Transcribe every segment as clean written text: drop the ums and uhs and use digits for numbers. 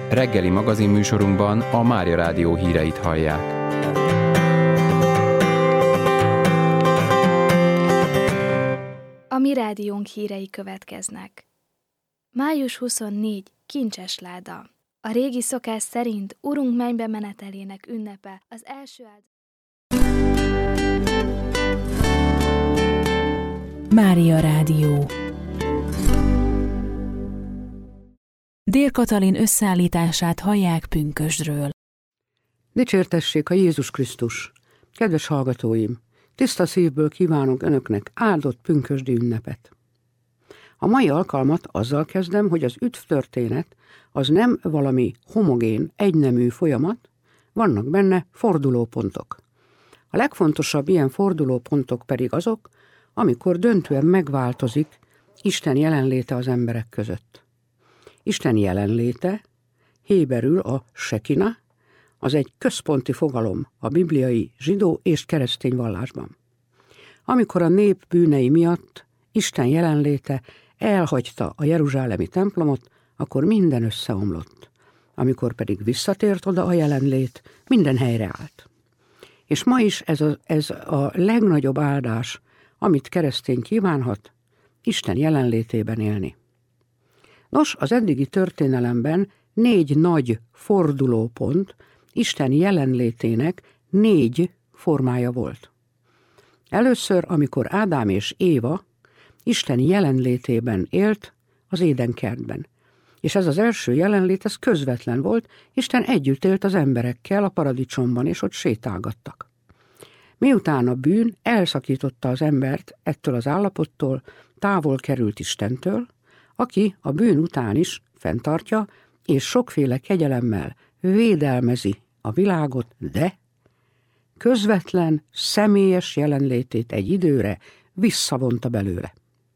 Reggeli magazinműsorunkban a Mária Rádió híreit hallják. A mi rádiónk hírei következnek. Május 24. Kincses láda. A régi szokás szerint Urunk mennybe menetelének ünnepe az első Mária Rádió. Dél Katalin összeállítását hallják pünkösdről. Dicsértessék a Jézus Krisztus! Kedves hallgatóim! Tiszta szívből kívánok önöknek áldott pünkösdi ünnepet. A mai alkalmat azzal kezdem, hogy az üdvtörténet az nem valami homogén, egynemű folyamat, vannak benne fordulópontok. A legfontosabb ilyen fordulópontok pedig azok, amikor döntően megváltozik Isten jelenléte az emberek között. Isten jelenléte, héberül a sekina, az egy központi fogalom a bibliai zsidó és keresztény vallásban. Amikor a nép bűnei miatt Isten jelenléte elhagyta a jeruzsálemi templomot, akkor minden összeomlott. Amikor pedig visszatért oda a jelenlét, minden helyreállt. És ma is ez a legnagyobb áldás, amit keresztény kívánhat, Isten jelenlétében élni. Nos, az eddigi történelemben 4 nagy fordulópont Isten jelenlétének 4 formája volt. Először, amikor Ádám és Éva Isten jelenlétében élt az Édenkertben. És ez az első jelenlét, ez közvetlen volt, Isten együtt élt az emberekkel a paradicsomban, és ott sétálgattak. Miután a bűn elszakította az embert ettől az állapottól, távol került Istentől, aki a bűn után is fenntartja, és sokféle kegyelemmel védelmezi a világot, de közvetlen, személyes jelenlétét egy időre visszavonta belőle.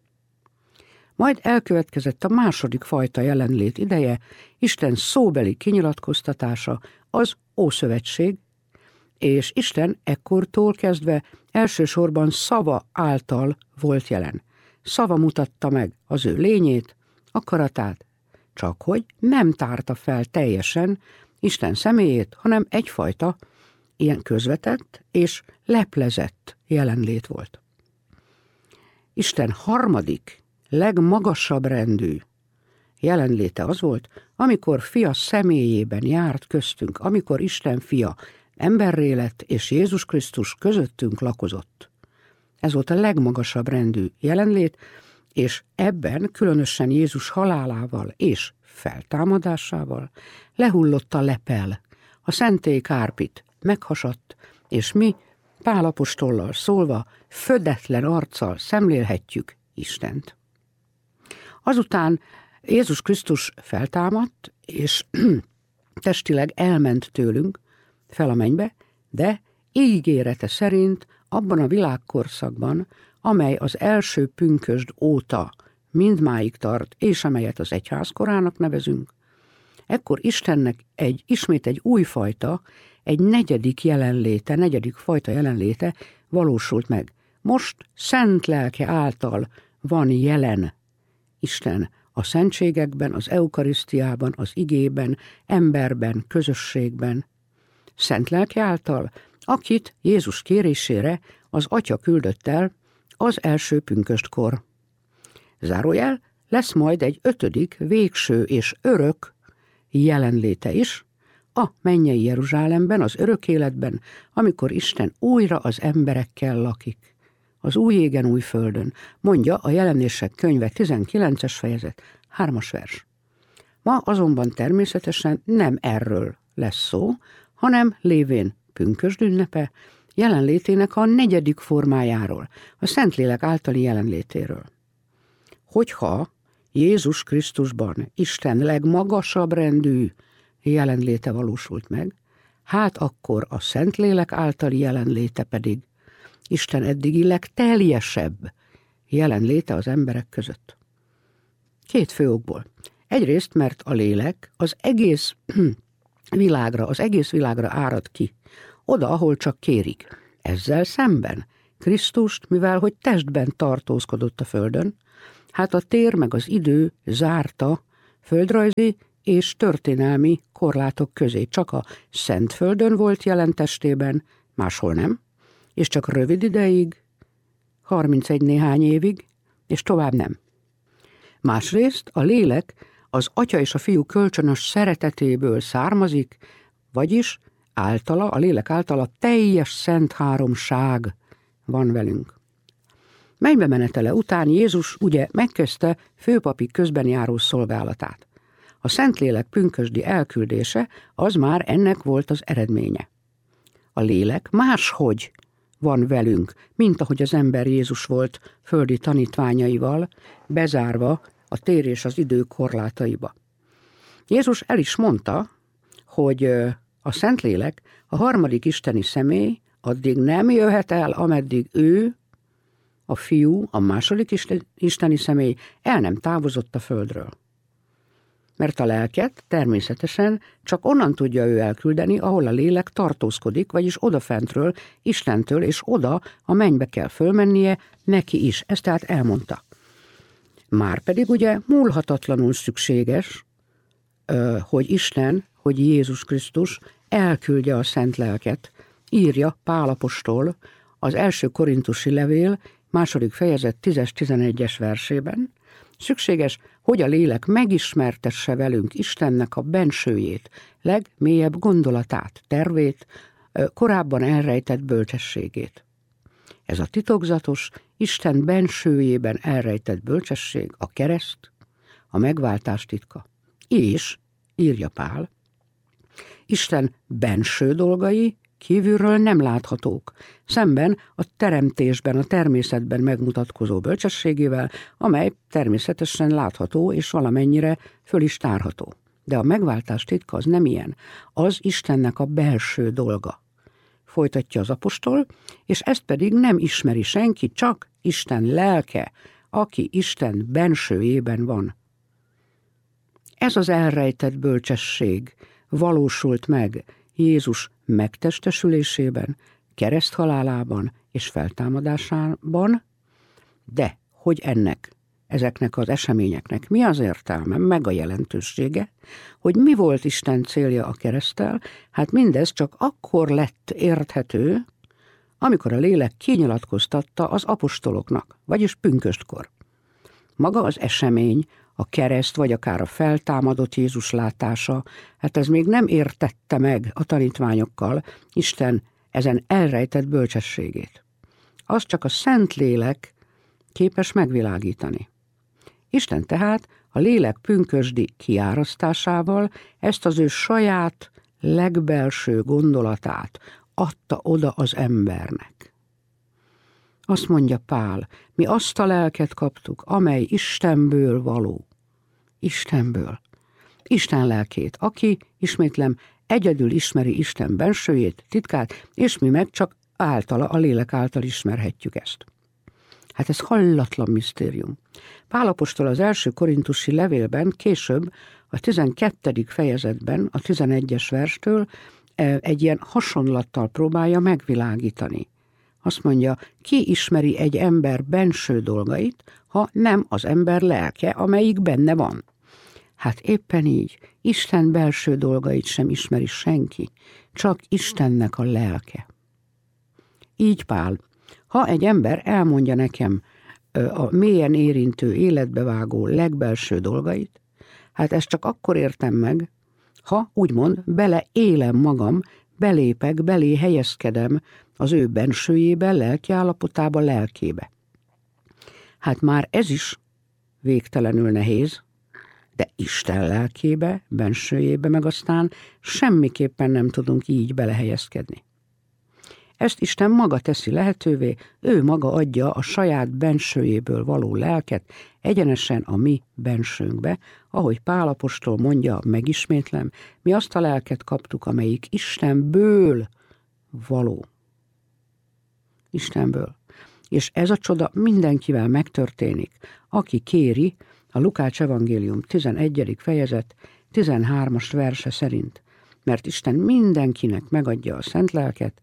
Majd elkövetkezett a második fajta jelenlét ideje, Isten szóbeli kinyilatkoztatása, az Ószövetség, és Isten ekkortól kezdve elsősorban szava által volt jelen. Szava mutatta meg az ő lényét, akaratát, csak hogy nem tárta fel teljesen Isten személyét, hanem egyfajta ilyen közvetett és leplezett jelenlét volt. Isten harmadik, legmagasabb rendű jelenléte az volt, amikor fia személyében járt köztünk, amikor Isten fia emberré lett, és Jézus Krisztus közöttünk lakozott. Ez volt a legmagasabb rendű jelenlét, és ebben különösen Jézus halálával és feltámadásával lehullott a lepel, a szentély kárpit meghasadt, és mi Pál apostollal szólva födetlen arccal szemlélhetjük Istent. Azután Jézus Krisztus feltámadt, és testileg elment tőlünk fel a mennybe, de ígérete szerint abban a világkorszakban, amely az első pünkösd óta mindmáig tart, és amelyet az egyházkorának nevezünk, ekkor Istennek ismét egy újfajta, egy negyedik fajta jelenléte valósult meg. Most szent lelke által van jelen Isten a szentségekben, az eukarisztiában, az igében, emberben, közösségben. Szent lelke által, akit Jézus kérésére az Atya küldött el az első pünköstkor. Zárójel, lesz majd egy 5., végső és örök jelenléte is, a mennyei Jeruzsálemben, az örök életben, amikor Isten újra az emberekkel lakik. Az új égen, új földön, mondja a Jelenések könyve 19. fejezet, 3. vers. Ma azonban természetesen nem erről lesz szó, hanem lévén pünkösd ünnepe, jelenlétének a 4. formájáról, a Szentlélek általi jelenlétéről. Hogyha Jézus Krisztusban Isten legmagasabb rendű jelenléte valósult meg, hát akkor a Szentlélek általi jelenléte pedig Isten eddigi legteljesebb jelenléte az emberek között. 2 fő okból. Egyrészt, mert a lélek az egész világra árad ki, oda, ahol csak kérik. Ezzel szemben Krisztust, mivel hogy testben tartózkodott a földön, hát a tér meg az idő zárta földrajzi és történelmi korlátok közé. Csak a Szentföldön volt jelen testében, máshol nem, és csak rövid ideig, 31 néhány évig, és tovább nem. Másrészt a lélek az Atya és a Fiú kölcsönös szeretetéből származik, vagyis általa, a lélek általa teljes szent háromság van velünk. Mennybe menetele után Jézus ugye megkezdte főpapi közbenjáró szolgálatát. A Szentlélek pünkösdi elküldése az már ennek volt az eredménye. A lélek máshogy van velünk, mint ahogy az ember Jézus volt földi tanítványaival, bezárva a tér és az idő korlátaiba. Jézus el is mondta, hogy a Szentlélek, a harmadik isteni személy addig nem jöhet el, ameddig ő, a Fiú, a második isteni személy el nem távozott a földről. Mert a lelket természetesen csak onnan tudja ő elküldeni, ahol a lélek tartózkodik, vagyis odafentről, Istentől, és oda a mennybe kell fölmennie neki is. Ezt tehát elmondta. Márpedig ugye múlhatatlanul szükséges, hogy Isten, hogy Jézus Krisztus elküldje a szent lelket, írja Pál apostol az első korintusi levél 2. fejezet 10-11-es versében. Szükséges, hogy a lélek megismertesse velünk Istennek a bensőjét, legmélyebb gondolatát, tervét, korábban elrejtett bölcsességét. Ez a titokzatos, Isten bensőjében elrejtett bölcsesség, a kereszt, a megváltás titka. És, írja Pál, Isten benső dolgai kívülről nem láthatók, szemben a teremtésben, a természetben megmutatkozó bölcsességével, amely természetesen látható és valamennyire föl is tárható. De a megváltás titka az nem ilyen, az Istennek a belső dolga. Folytatja az apostol, és ezt pedig nem ismeri senki, csak Isten lelke, aki Isten bensőjében van. Ez az elrejtett bölcsesség valósult meg Jézus megtestesülésében, kereszthalálában és feltámadásában, de hogy ezeknek az eseményeknek mi az értelme, meg a jelentősége, hogy mi volt Isten célja a kereszttel, hát mindez csak akkor lett érthető, amikor a lélek kinyilatkoztatta az apostoloknak, vagyis pünköstkor. Maga az esemény, a kereszt, vagy akár a feltámadott Jézus látása, hát ez még nem értette meg a tanítványokkal Isten ezen elrejtett bölcsességét. Az csak a Szentlélek képes megvilágítani. Isten tehát a lélek pünkösdi kiárasztásával ezt az ő saját legbelső gondolatát adta oda az embernek. Azt mondja Pál, mi azt a lelket kaptuk, amely Istenből való. Istenből. Isten lelkét, aki, ismétlem, egyedül ismeri Isten bensőjét, titkát, és mi meg csak általa, a lélek által ismerhetjük ezt. Hát ez hallatlan misztérium. Pál apostol az első korintusi levélben, később a 12. fejezetben, a 11-es verstől egy ilyen hasonlattal próbálja megvilágítani. Azt mondja, ki ismeri egy ember benső dolgait, ha nem az ember lelke, amelyik benne van. Hát éppen így, Isten belső dolgait sem ismeri senki, csak Istennek a lelke. Így Pál, ha egy ember elmondja nekem a mélyen érintő, életbevágó legbelső dolgait, hát ezt csak akkor értem meg, ha úgymond beleélem magam, belépek, belé helyezkedem az ő bensőjébe, lelkiállapotába, lelkébe. Hát már ez is végtelenül nehéz, de Isten lelkébe, bensőjébe meg aztán semmiképpen nem tudunk így belehelyezkedni. Ezt Isten maga teszi lehetővé, ő maga adja a saját bensőjéből való lelket egyenesen a mi bensőnkbe, ahogy Pál apostol mondja, megismétlem, mi azt a lelket kaptuk, amelyik Istenből való. Istenből. És ez a csoda mindenkivel megtörténik, aki kéri a Lukács evangélium 11. fejezet 13. verse szerint, mert Isten mindenkinek megadja a szent lelket,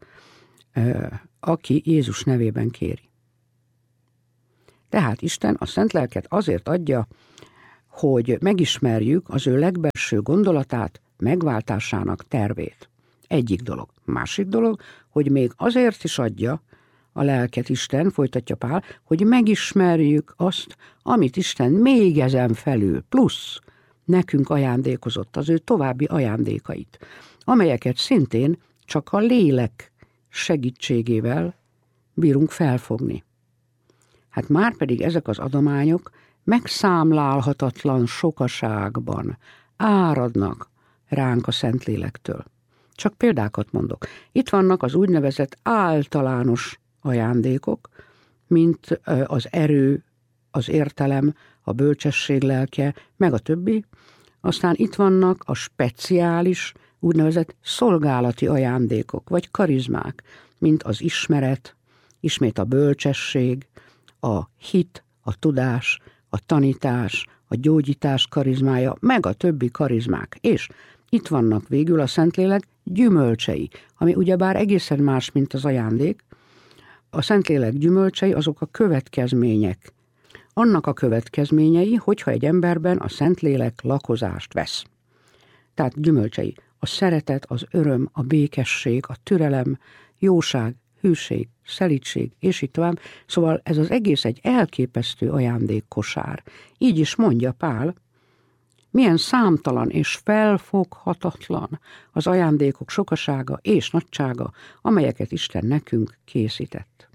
aki Jézus nevében kéri. Tehát Isten a szent lelket azért adja, hogy megismerjük az ő legbelső gondolatát, megváltásának tervét. Egyik dolog. Másik dolog, hogy még azért is adja a lelket Isten, folytatja Pál, hogy megismerjük azt, amit Isten még ezen felül, plusz nekünk ajándékozott, az ő további ajándékait, amelyeket szintén csak a lélek segítségével bírunk felfogni. Hát márpedig ezek az adományok megszámlálhatatlan sokaságban áradnak ránk a Szentlélektől. Csak példákat mondok. Itt vannak az úgynevezett általános ajándékok, mint az erő, az értelem, a bölcsesség lelke, meg a többi. Aztán itt vannak a speciális, úgynevezett szolgálati ajándékok, vagy karizmák, mint az ismeret, ismét a bölcsesség, a hit, a tudás, a tanítás, a gyógyítás karizmája, meg a többi karizmák. És itt vannak végül a Szentlélek gyümölcsei, ami ugyebár egészen más, mint az ajándék. A Szentlélek gyümölcsei azok a következmények. Annak a következményei, hogyha egy emberben a Szentlélek lakozást vesz. Tehát gyümölcsei. A szeretet, az öröm, a békesség, a türelem, jóság, hűség, szelídség, és így tovább. Szóval ez az egész egy elképesztő ajándékkosár. Így is mondja Pál, milyen számtalan és felfoghatatlan az ajándékok sokasága és nagysága, amelyeket Isten nekünk készített.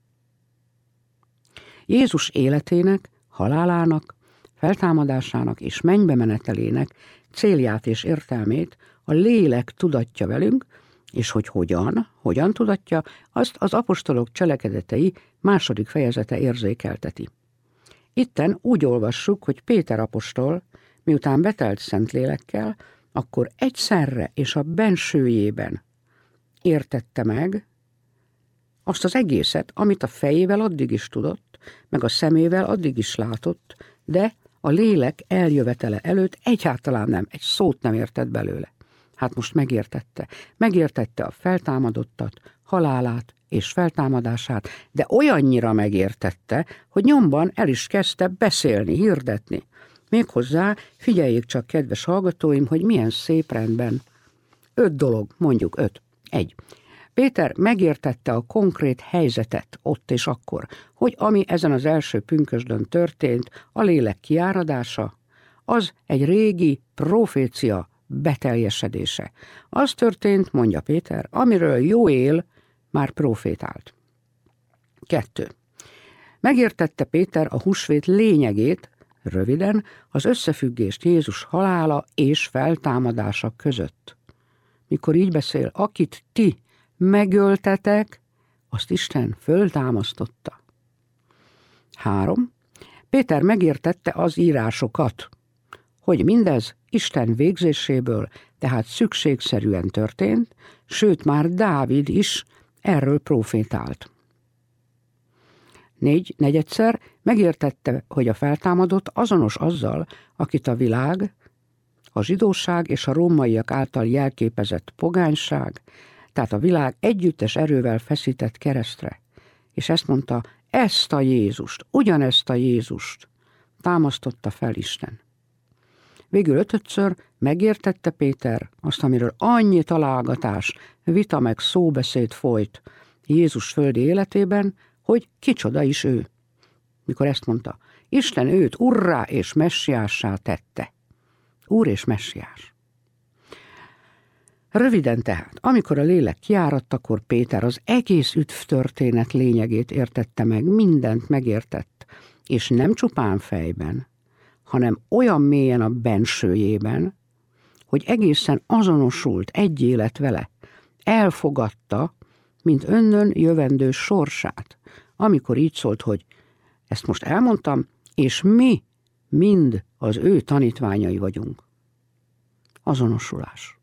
Jézus életének, halálának, feltámadásának és mennybe menetelének célját és értelmét a lélek tudatja velünk, és hogy hogyan tudatja, azt az apostolok cselekedetei 2. fejezete érzékelteti. Itten úgy olvassuk, hogy Péter apostol, miután betelt Szentlélekkel, akkor egyszerre és a bensőjében értette meg azt az egészet, amit a fejével addig is tudott, meg a szemével addig is látott, de a lélek eljövetele előtt egyáltalán nem, egy szót nem értett belőle. Hát most megértette. Megértette a feltámadottat, halálát és feltámadását, de olyannyira megértette, hogy nyomban el is kezdte beszélni, hirdetni. Méghozzá, figyeljék csak, kedves hallgatóim, hogy milyen szép rendben. 5 dolog, mondjuk 5. 1. Péter megértette a konkrét helyzetet ott és akkor, hogy ami ezen az első pünkösdön történt, a lélek kiáradása, az egy régi profécia beteljesedése. Az történt, mondja Péter, amiről Jóél már profétált. 2. Megértette Péter a húsvét lényegét, röviden, az összefüggést Jézus halála és feltámadása között. Mikor így beszél, akit ti megöltetek, azt Isten föltámasztotta. 3. Péter megértette az írásokat, hogy mindez Isten végzéséből, tehát szükségszerűen történt, sőt már Dávid is erről profétált. 4. Negyedszer megértette, hogy a feltámadott azonos azzal, akit a világ, a zsidóság és a rómaiak által jelképezett pogányság, tehát a világ együttes erővel feszített keresztre. És ezt mondta, ezt a Jézust, ugyanezt a Jézust támasztotta fel Isten. Végül 5-ször megértette Péter azt, amiről annyi találgatás, vita meg szóbeszéd folyt Jézus földi életében, hogy kicsoda is ő. Mikor ezt mondta, Isten őt urrá és messiássá tette. Úr és messiás. Röviden tehát, amikor a lélek kiáradt, akkor Péter az egész üdvtörténet lényegét értette meg, mindent megértett, és nem csupán fejben, hanem olyan mélyen a bensőjében, hogy egészen azonosult egy élet vele, elfogadta, mint önnön jövendő sorsát, amikor így szólt, hogy ezt most elmondtam, és mi mind az ő tanítványai vagyunk. Azonosulás.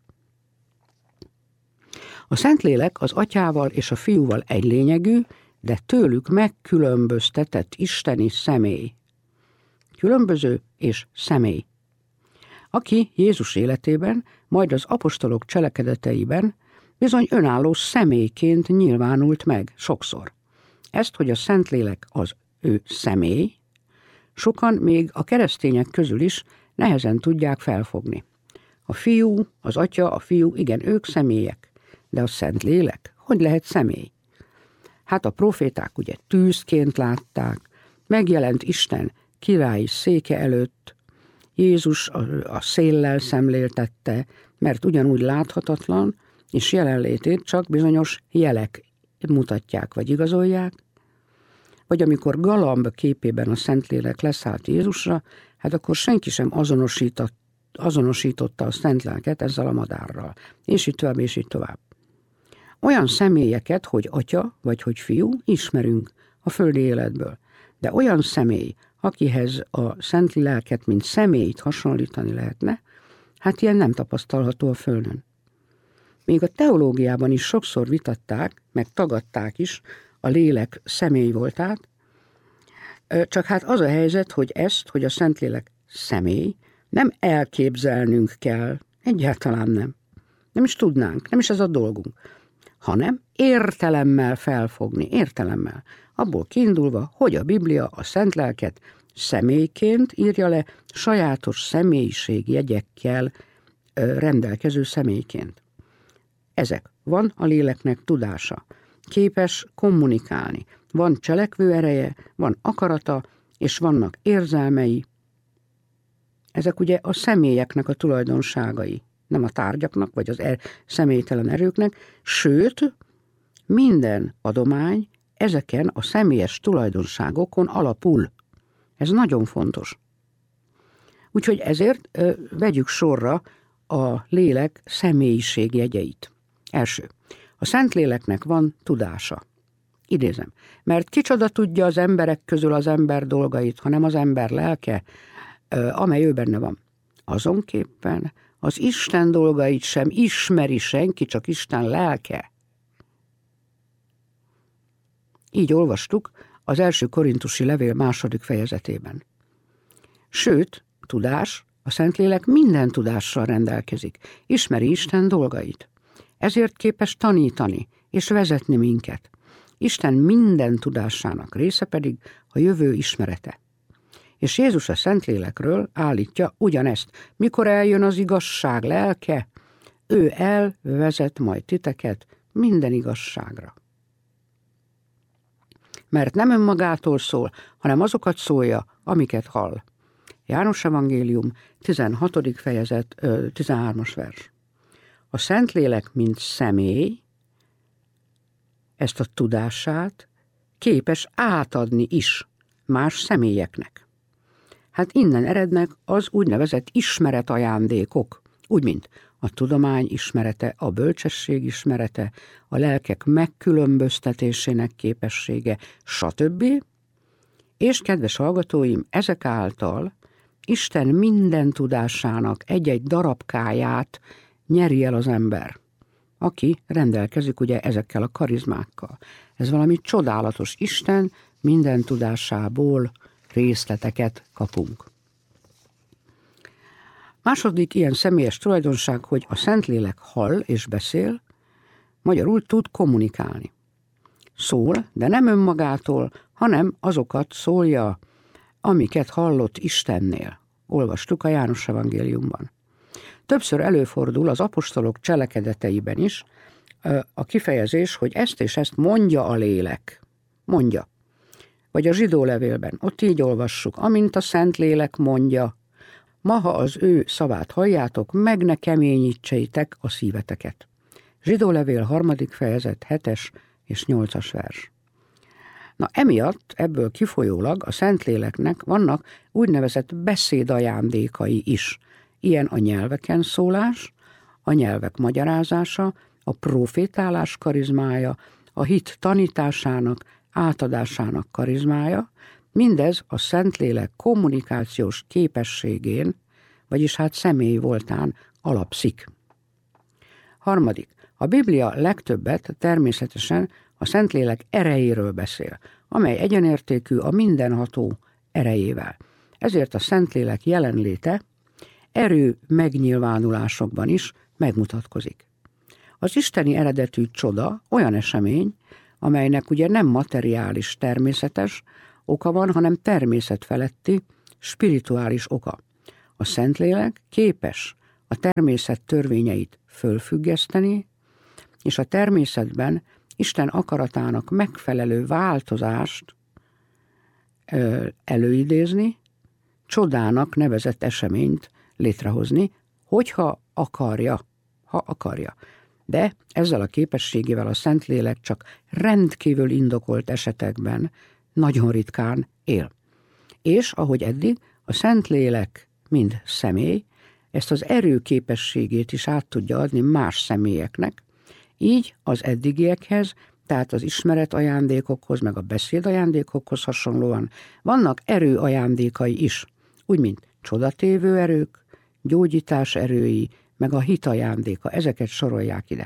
A Szentlélek az Atyával és a Fiúval egy lényegű, de tőlük megkülönböztetett isteni személy. Különböző és személy. Aki Jézus életében, majd az apostolok cselekedeteiben bizony önálló személyként nyilvánult meg sokszor. Ezt, hogy a Szentlélek az ő személy, sokan még a keresztények közül is nehezen tudják felfogni. A fiú, az atya, a fiú, igen, ők személyek, de a Szentlélek hogy lehet személy? Hát a proféták ugye tűzként látták, megjelent Isten királyi széke előtt, Jézus a széllel szemléltette, mert ugyanúgy láthatatlan, és jelenlétét csak bizonyos jelek mutatják vagy igazolják, vagy amikor galamb képében a Szentlélek leszállt Jézusra, hát akkor senki sem azonosította a Szentléleket ezzel a madárral, és így tovább, és így tovább. Olyan személyeket, hogy atya, vagy hogy fiú, ismerünk a földi életből, de olyan személy, akihez a Szentléleket, mint személyt hasonlítani lehetne, hát ilyen nem tapasztalható a földön. Még a teológiában is sokszor vitatták, meg tagadták is a lélek személy voltát, csak hát az a helyzet, hogy a Szentlélek személy, nem elképzelnünk kell, egyáltalán nem. Nem is tudnánk, nem is ez a dolgunk, hanem értelemmel felfogni, értelemmel. Abból kiindulva, hogy a Biblia a Szentlélket személyként írja le, sajátos személyiségjegyekkel rendelkező személyként. Ezek. Van a léleknek tudása, képes kommunikálni, van cselekvő ereje, van akarata, és vannak érzelmei. Ezek ugye a személyeknek a tulajdonságai, nem a tárgyaknak, vagy az személytelen erőknek, sőt, minden adomány ezeken a személyes tulajdonságokon alapul. Ez nagyon fontos. Úgyhogy ezért vegyük sorra a lélek személyiségjegyeit. Első. A Szentléleknek van tudása. Idézem. Mert kicsoda tudja az emberek közül az ember dolgait, hanem az ember lelke, amely ő benne van. Azonképpen az Isten dolgait sem ismeri senki, csak Isten lelke. Így olvastuk az 1. Korintusi levél 2. fejezetében. Sőt, tudás, a Szentlélek minden tudással rendelkezik, ismeri Isten dolgait. Ezért képes tanítani és vezetni minket. Isten minden tudásának része pedig a jövő ismerete. És Jézus a Szentlélekről állítja ugyanezt. Mikor eljön az igazság lelke, ő elvezet majd titeket minden igazságra. Mert nem önmagától szól, hanem azokat szólja, amiket hall. János evangélium 16. fejezet 13. vers. A Szentlélek, mint személy, ezt a tudását képes átadni is más személyeknek. Hát innen erednek az úgynevezett ismeretajándékok, úgy mint a tudomány ismerete, a bölcsesség ismerete, a lelkek megkülönböztetésének képessége, stb. És kedves hallgatóim, ezek által Isten minden tudásának egy-egy darabkáját nyeri el az ember, aki rendelkezik ugye ezekkel a karizmákkal. Ez valami csodálatos. Isten minden tudásából részleteket kapunk. Második ilyen személyes tulajdonság, hogy a Szentlélek hall és beszél, magyarul tud kommunikálni. Szól, de nem önmagától, hanem azokat szólja, amiket hallott Istennél. Olvastuk a János evangéliumban. Többször előfordul az apostolok cselekedeteiben is a kifejezés, hogy ezt és ezt mondja a lélek. Mondja. Vagy a zsidó levélben, ott így olvassuk, amint a Szentlélek mondja, ma, ha az ő szavát halljátok, meg ne keményítsétek a szíveteket. Zsidó levél 3. fejezet 7. és 8. vers. Na emiatt, ebből kifolyólag a Szentléleknek vannak úgynevezett beszédajándékai is. Ilyen a nyelveken szólás, a nyelvek magyarázása, a profétálás karizmája, a hit tanításának, átadásának karizmája, mindez a Szentlélek kommunikációs képességén, vagyis hát személy voltán alapszik. Harmadik, a Biblia legtöbbet természetesen a Szentlélek erejéről beszél, amely egyenértékű a mindenható erejével. Ezért a Szentlélek jelenléte erő megnyilvánulásokban is megmutatkozik. Az isteni eredetű csoda olyan esemény, amelynek ugye nem materiális természetes, oka van, hanem természetfeletti, spirituális oka. A Szentlélek képes a természet törvényeit fölfüggeszteni, és a természetben Isten akaratának megfelelő változást előidézni, csodának nevezett eseményt létrehozni, hogyha akarja, ha akarja. De ezzel a képességével a Szentlélek csak rendkívül indokolt esetekben nagyon ritkán él. És ahogy eddig, a Szentlélek, mind személy, ezt az erő képességét is át tudja adni más személyeknek, így az eddigiekhez, tehát az ismeret ajándékokhoz, meg a beszéd ajándékokhoz hasonlóan vannak erő ajándékai is, úgy mint csodatévő erők, gyógyítás erői, meg a hit ajándéka, ezeket sorolják ide.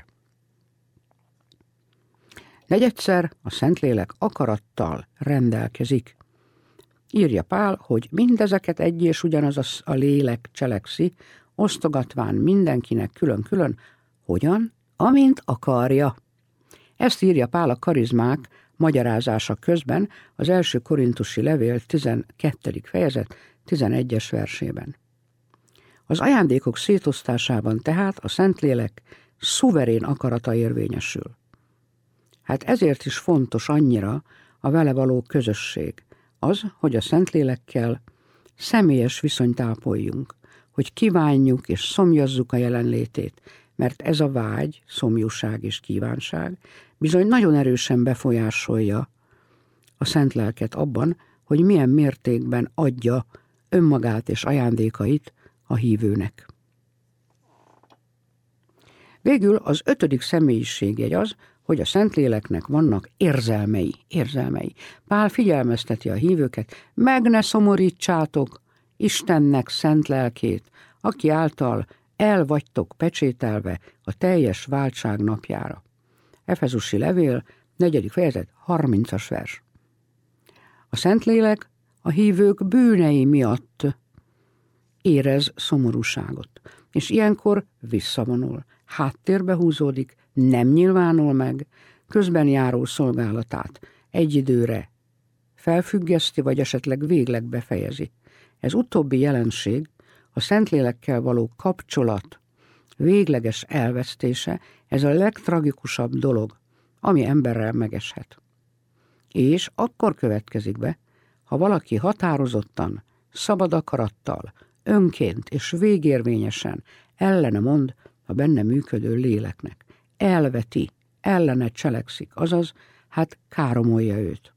Negyedszer a Szentlélek akarattal rendelkezik. Írja Pál, hogy mindezeket egy és ugyanaz a lélek cselekszi, osztogatván mindenkinek külön-külön, hogyan? Amint akarja. Ezt írja Pál a karizmák magyarázása közben az első korintusi levél 12. fejezet 11. versében. Az ajándékok szétosztásában tehát a Szentlélek szuverén akarata érvényesül. Hát ezért is fontos annyira a vele való közösség, az, hogy a Szentlélekkel személyes viszonyt ápoljunk, hogy kívánjuk és szomjazzuk a jelenlétét, mert ez a vágy, szomjúság és kívánság bizony nagyon erősen befolyásolja a Szent Lelket abban, hogy milyen mértékben adja önmagát és ajándékait a hívőnek. Végül az 5. személyiségjegy az, hogy a Szentléleknek vannak érzelmei. Pál figyelmezteti a hívőket, meg ne szomorítsátok Istennek szent lelkét, aki által el vagytok pecsételve a teljes váltság napjára. Efezusi levél, 4. fejezet, 30. vers. A Szentlélek a hívők bűnei miatt érez szomorúságot, és ilyenkor visszavonul, háttérbe húzódik, nem nyilvánul meg, közben járó szolgálatát egy időre felfüggeszti, vagy esetleg végleg befejezi. Ez utóbbi jelenség, a Szentlélekkel való kapcsolat végleges elvesztése, ez a legtragikusabb dolog, ami emberrel megeshet. És akkor következik be, ha valaki határozottan, szabad akarattal, önként és végérvényesen ellene mond a benne működő léleknek. Elveti, ellene cselekszik, azaz, hát káromolja őt.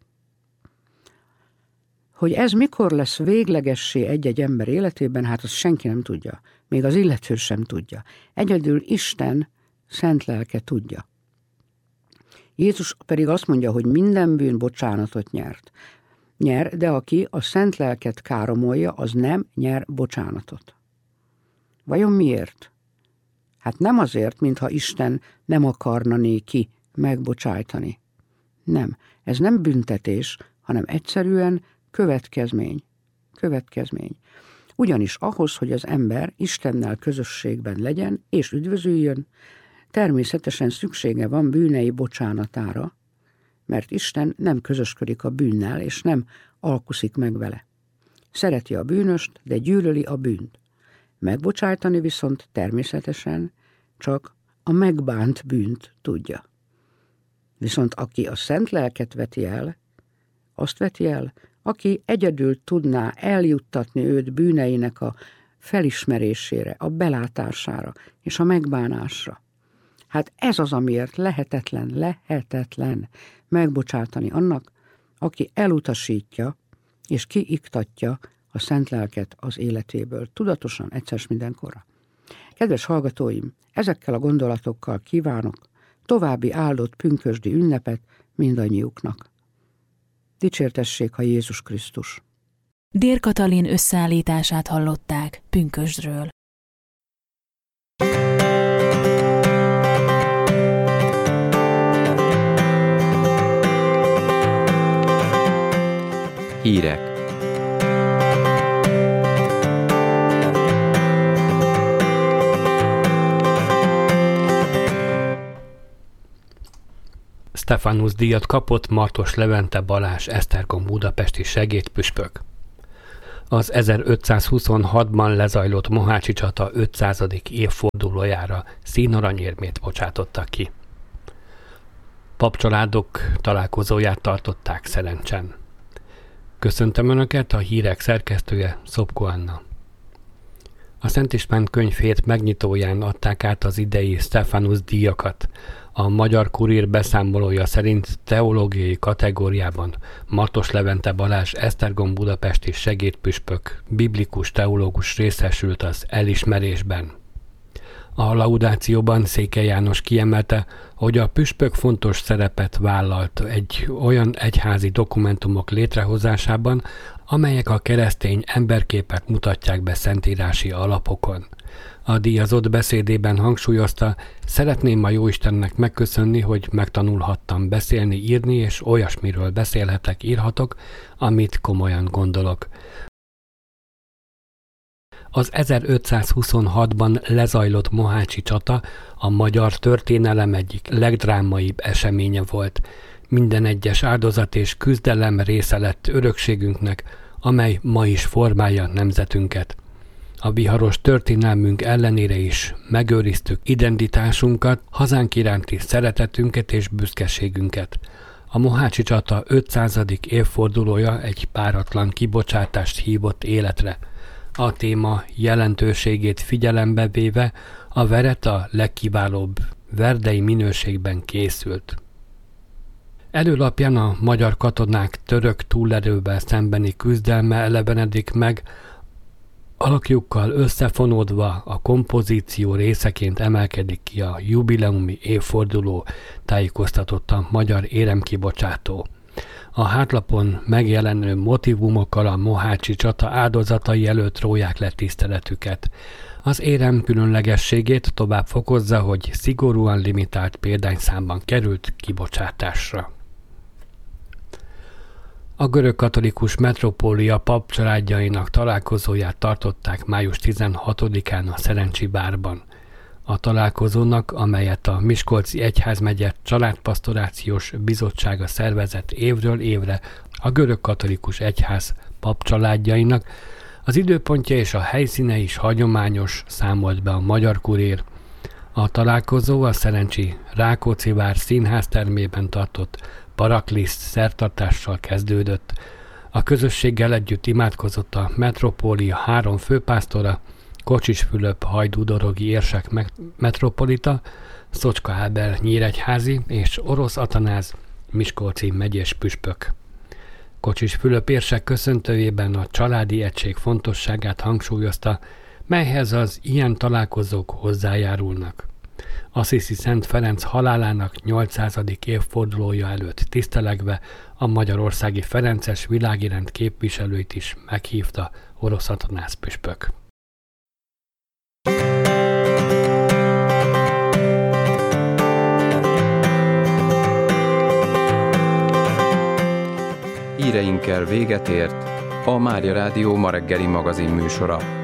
Hogy ez mikor lesz véglegessé egy-egy ember életében, hát azt senki nem tudja. Még az illető sem tudja. Egyedül Isten szent lelke tudja. Jézus pedig azt mondja, hogy minden bűn bocsánatot nyer, de aki a szent lelket káromolja, az nem nyer bocsánatot. Vajon miért? Hát nem azért, mintha Isten nem akarna néki megbocsájtani. Nem, ez nem büntetés, hanem egyszerűen következmény. Ugyanis ahhoz, hogy az ember Istennel közösségben legyen és üdvözüljön, természetesen szüksége van bűnei bocsánatára, mert Isten nem közösködik a bűnnel, és nem alkuszik meg vele. Szereti a bűnöst, de gyűlöli a bűnt. Megbocsájtani viszont természetesen csak a megbánt bűnt tudja. Viszont aki a szent lelket veti el, azt veti el, aki egyedül tudná eljuttatni őt bűneinek a felismerésére, a belátására és a megbánásra. Hát ez az, amiért lehetetlen megbocsátani annak, aki elutasítja és kiiktatja a szent lelket az életéből, tudatosan, egyszer mindenkorra. Kedves hallgatóim, ezekkel a gondolatokkal kívánok további áldott pünkösdi ünnepet mindannyiuknak. Dicsértessék a Jézus Krisztus! Dér Katalin összeállítását hallották pünkösdről. Hírek. Stephanus díjat kapott Martos Levente Balázs esztergom budapesti segédpüspök. Az 1526-ban lezajlott mohácsi csata 500. évfordulójára színaranyérmét bocsátottak ki. Papcsaládok találkozóját tartották Szerencsen. Köszöntöm Önöket, a hírek szerkesztője Szopko Anna. A Szent István könyvhét megnyitóján adták át az idei Stephanus díjakat. A Magyar Kurír beszámolója szerint teológiai kategóriában Martos Levente Balázs esztergom budapesti segédpüspök, biblikus teológus részesült az elismerésben. A laudációban Székely János kiemelte, hogy a püspök fontos szerepet vállalt egy olyan egyházi dokumentumok létrehozásában, amelyek a keresztény emberképet mutatják be szentírási alapokon. A díjazott beszédében hangsúlyozta, szeretném a Jóistennek megköszönni, hogy megtanulhattam beszélni, írni, és olyasmiről beszélhetek, írhatok, amit komolyan gondolok. Az 1526-ban lezajlott mohácsi csata a magyar történelem egyik legdrámaibb eseménye volt. Minden egyes áldozat és küzdelem része lett örökségünknek, amely ma is formálja nemzetünket. A viharos történelmünk ellenére is megőriztük identitásunkat, hazánk iránti szeretetünket és büszkeségünket. A mohácsi csata 500. évfordulója egy páratlan kibocsátást hívott életre. A téma jelentőségét figyelembe véve a veret a legkiválóbb verdei minőségben készült. Előlapján a magyar katonák török túlerővel szembeni küzdelme elevenedik meg, alakjukkal összefonódva a kompozíció részeként emelkedik ki a jubileumi évforduló, tájékoztatott a magyar éremkibocsátó. A hátlapon megjelenő motivumokkal a mohácsi csata áldozatai előtt róják le tiszteletüket. Az érem különlegességét tovább fokozza, hogy szigorúan limitált példányszámban került kibocsátásra. A görögkatolikus metropólia papcsaládjainak találkozóját tartották május 16-án a Szerencsi várban. A találkozónak, amelyet a Miskolci Egyházmegye Családpastorációs Bizottsága szervezett évről évre a görögkatolikus egyház papcsaládjainak, az időpontja és a helyszíne is hagyományos, számolt be a Magyar Kurír. A találkozó a Szerencsi Rákóczi vár színháztermében tartott Parakliszt szertartással kezdődött. A közösséggel együtt imádkozott a metropólia 3 főpásztora, Kocsis Fülöp hajdúdorogi érsek metropolita, Szocska Ábel nyíregyházi és Orosz Atanáz miskolci megyés püspök. Kocsis Fülöp érsek köszöntőjében a családi egység fontosságát hangsúlyozta, melyhez az ilyen találkozók hozzájárulnak. Assisi Szent Ferenc halálának 800. évfordulója előtt tisztelegve a magyarországi ferences világirend képviselőit is meghívta Orosz Atanáz püspök. Híreinkkel véget ért a Mária Rádió ma reggeli magazin műsora.